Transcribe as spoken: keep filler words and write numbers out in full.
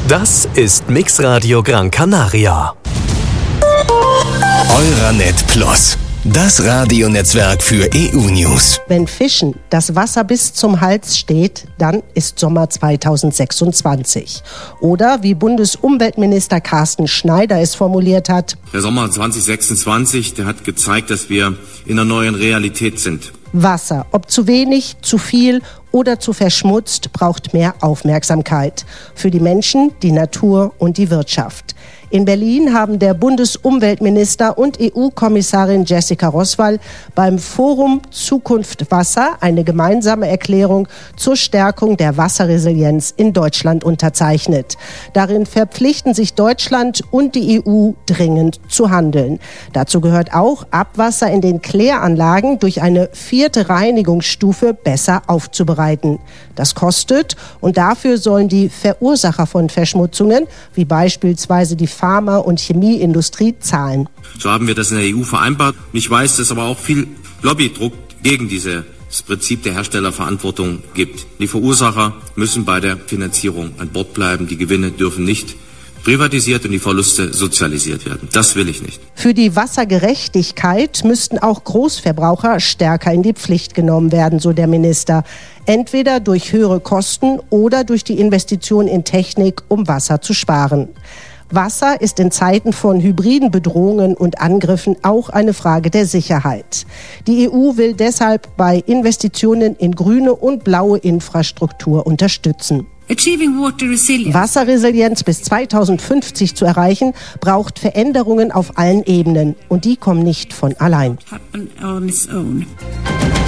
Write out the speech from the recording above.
Das ist Mixradio Gran Canaria. Euranet Plus, das Radionetzwerk für E U-News. Wenn Fischen das Wasser bis zum Hals steht, dann ist Sommer zweitausendsechsundzwanzig. Oder wie Bundesumweltminister Carsten Schneider es formuliert hat: Der Sommer zweitausendsechsundzwanzig, der hat gezeigt, dass wir in einer neuen Realität sind. Wasser, ob zu wenig, zu viel oder zu verschmutzt, braucht mehr Aufmerksamkeit. Für die Menschen, die Natur und die Wirtschaft. In Berlin haben der Bundesumweltminister und E U-Kommissarin Jessica Roswall beim Forum Zukunft Wasser eine gemeinsame Erklärung zur Stärkung der Wasserresilienz in Deutschland unterzeichnet. Darin verpflichten sich Deutschland und die E U dringend zu handeln. Dazu gehört auch, Abwasser in den Kläranlagen durch eine vierte Reinigungsstufe besser aufzubereiten. Das kostet, und dafür sollen die Verursacher von Verschmutzungen, wie beispielsweise die Pharma- und Chemieindustrie, zahlen. So haben wir das in der E U vereinbart. Ich weiß, dass es aber auch viel Lobbydruck gegen dieses Prinzip der Herstellerverantwortung gibt. Die Verursacher müssen bei der Finanzierung an Bord bleiben. Die Gewinne dürfen nicht privatisiert und die Verluste sozialisiert werden. Das will ich nicht. Für die Wassergerechtigkeit müssten auch Großverbraucher stärker in die Pflicht genommen werden, so der Minister. Entweder durch höhere Kosten oder durch die Investition in Technik, um Wasser zu sparen. Wasser ist in Zeiten von hybriden Bedrohungen und Angriffen auch eine Frage der Sicherheit. Die E U will deshalb bei Investitionen in grüne und blaue Infrastruktur unterstützen. Wasserresilienz bis zweitausendfünfzig zu erreichen, braucht Veränderungen auf allen Ebenen. Und die kommen nicht von allein.